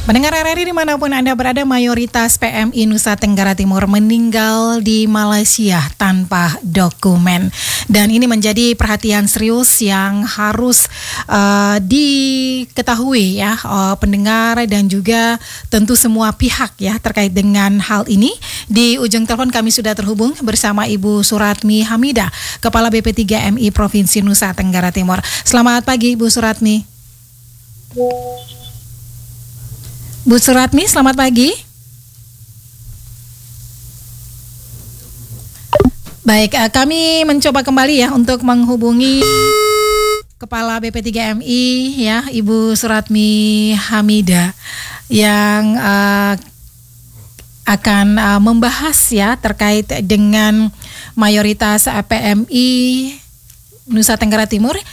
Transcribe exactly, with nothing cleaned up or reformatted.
Pendengar R R I dimanapun Anda berada, mayoritas P M I Nusa Tenggara Timur meninggal di Malaysia tanpa dokumen. Dan ini menjadi perhatian serius yang harus uh, diketahui ya uh, pendengar dan juga tentu semua pihak ya terkait dengan hal ini. Di ujung telepon kami sudah terhubung bersama Ibu Suratmi Hamidah, Kepala B P tiga M I Provinsi Nusa Tenggara Timur. Selamat pagi Ibu Suratmi. Bu Suratmi, selamat pagi. Baik, kami mencoba kembali ya untuk menghubungi Kepala B P tiga M I ya, Ibu Suratmi Hamidah yang uh, akan uh, membahas ya terkait dengan mayoritas P M I Nusa Tenggara Timur